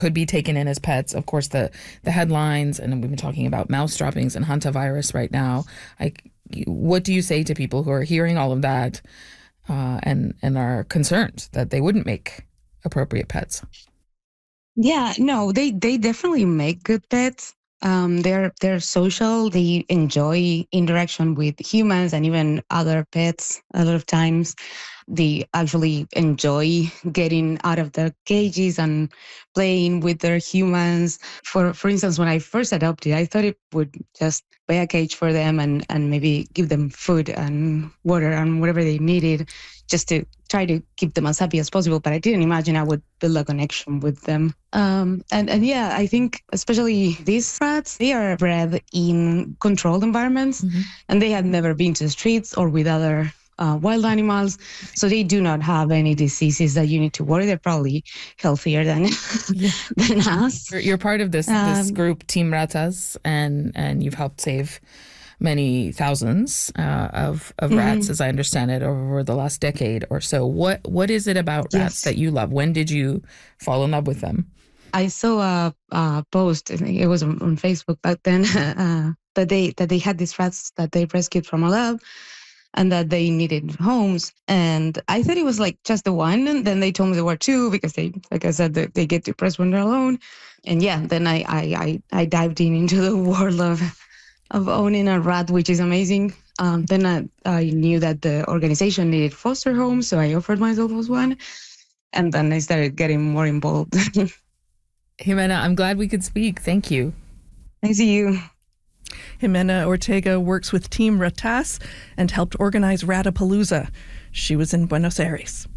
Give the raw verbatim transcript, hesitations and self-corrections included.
could be taken in as pets. Of course, the, the headlines, and we've been talking about mouse droppings and hantavirus right now. I, what do you say to people who are hearing all of that uh, and, and are concerned that they wouldn't make appropriate pets? Yeah, no, they, they definitely make good pets. Um, they're they're social. They enjoy interaction with humans and even other pets. A lot of times, they actually enjoy getting out of their cages and playing with their humans. For for instance, when I first adopted, I thought it would just buy a cage for them and and maybe give them food and water and whatever they needed, just to try to keep them as happy as possible. But I didn't imagine I would build a connection with them. Um, and, and yeah, I think especially these rats, they are bred in controlled environments, mm-hmm. and they have never been to the streets or with other uh, wild animals. So they do not have any diseases that you need to worry. They're probably healthier than, yeah. than us. You're, you're part of this, um, this group, Team Ratas, and, and you've helped save many thousands uh, of of mm-hmm. rats, as I understand it, over the last decade or so. What what is it about rats yes. that you love? When did you fall in love with them? I saw a, a post, I think it was on, on Facebook back then, uh, that they that they had these rats that they rescued from a lab, and that they needed homes. And I thought it was like just the one, and then they told me there were two because they, like I said, they, they get depressed when they're alone. And yeah, then I I I, I dived in into the world of. of owning a rat, which is amazing. Um, then I, I knew that the organization needed foster homes, so I offered myself as one. And then I started getting more involved. Jimena, I'm glad we could speak. Thank you. Thanks to you. Jimena Ortega works with Team Ratas and helped organize Ratapalooza. She was in Buenos Aires.